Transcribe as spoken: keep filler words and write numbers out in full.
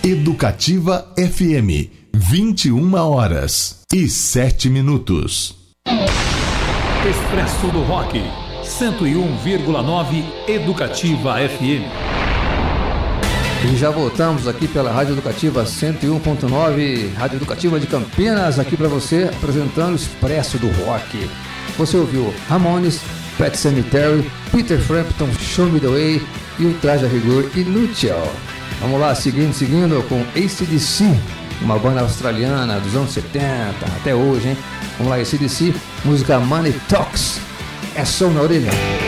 Educativa F M, vinte e uma horas e sete minutos. Expresso do Rock, cento e um vírgula nove Educativa F M. E já voltamos aqui pela Rádio Educativa cento e um ponto nove, Rádio Educativa de Campinas, aqui para você, apresentando o Expresso do Rock. Você ouviu Ramones, Pet Sematary, Peter Frampton, Show Me The Way e o Traje a Rigor Inútil. Vamos lá, seguindo, seguindo com A C D C, uma banda australiana dos anos setenta, até hoje, hein? Vamos lá, A C D C, música Money Talks, é som na orelha.